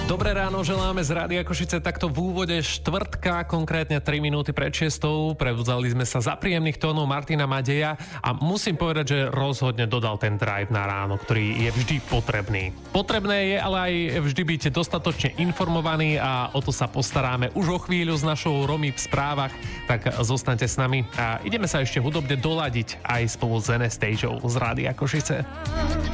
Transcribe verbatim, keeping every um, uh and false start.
Dobré ráno želáme z Rádia Košice takto v úvode štvrtka, konkrétne tri minúty pred šiestou. Prebudzali sme sa za príjemných tónov Martina Madeja a musím povedať, že rozhodne dodal ten drive na ráno, ktorý je vždy potrebný. Potrebné je ale aj vždy byť dostatočne informovaný a o to sa postaráme už o chvíľu s našou Romy v správach, tak zostaňte s nami a ideme sa ešte hudobne doladiť aj spolu s Anastaziou z Rádia Košice.